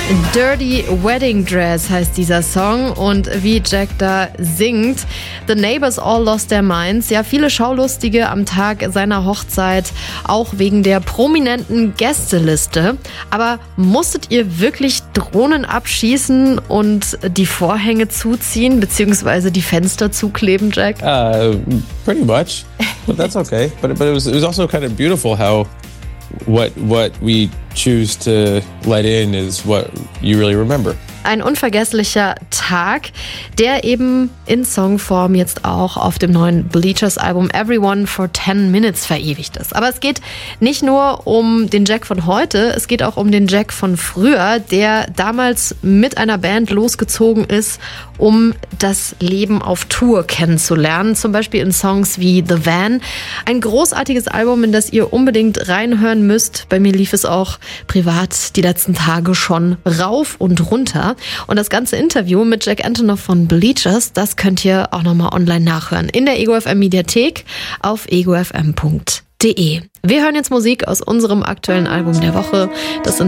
Dirty Wedding Dress heißt dieser Song und wie Jack da singt, The Neighbors all lost their minds. Ja, viele Schaulustige am Tag seiner Hochzeit, auch wegen der prominenten Gästeliste. Aber musstet ihr wirklich Drohnen abschießen und die Vorhänge zuziehen, beziehungsweise die Fenster zukleben, Jack? Pretty much, but that's okay. But it was also kind of beautiful how what we choose to let in is what you really remember. Ein unvergesslicher Tag, der eben in Songform jetzt auch auf dem neuen Bleachers-Album Everyone for 10 Minutes verewigt ist. Aber es geht nicht nur um den Jack von heute, es geht auch um den Jack von früher, der damals mit einer Band losgezogen ist, um das Leben auf Tour kennenzulernen. Zum Beispiel in Songs wie The Van. Ein großartiges Album, in das ihr unbedingt reinhören müsst. Bei mir lief es auch privat die letzten Tage schon rauf und runter. Und das ganze Interview mit Jack Antonoff von Bleachers, das könnt ihr auch nochmal online nachhören. In der Ego FM Mediathek auf egofm.de. Wir hören jetzt Musik aus unserem aktuellen Album der Woche. Das